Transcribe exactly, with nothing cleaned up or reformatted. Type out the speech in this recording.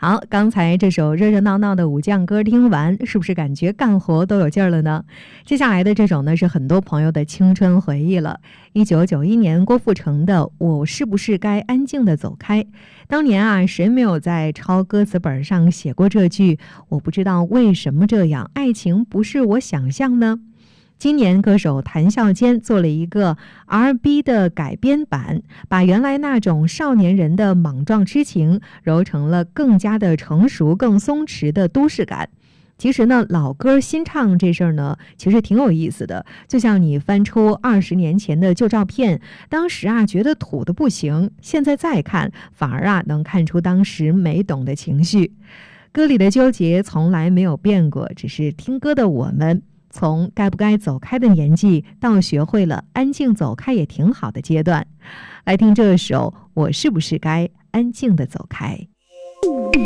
好，刚才这首热热闹闹的武将歌听完，是不是感觉干活都有劲儿了呢？接下来的这首呢，是很多朋友的青春回忆了。一九九一年郭富城的《我是不是该安静地走开》。当年啊，谁没有在抄歌词本上写过这句我不知道为什么这样，爱情不是我想象呢？今年歌手谭笑坚做了一个 R and B 的改编版，把原来那种少年人的莽撞痴情揉成了更加的成熟更松弛的都市感。其实呢，老歌新唱这事儿呢，其实挺有意思的。就像你翻出二十年前的旧照片，当时啊觉得土的不行，现在再看，反而啊能看出当时没懂的情绪。歌里的纠结从来没有变过，只是听歌的我们从该不该走开的年纪，到学会了安静走开也挺好的阶段。来听这首《我是不是该安静地走开》。